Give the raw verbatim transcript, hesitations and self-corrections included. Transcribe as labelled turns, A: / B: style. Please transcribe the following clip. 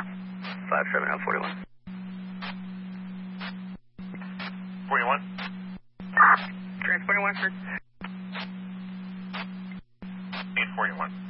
A: five seven oh forty-one.
B: forty-one?
A: Transporting Westford.
B: eight forty-one.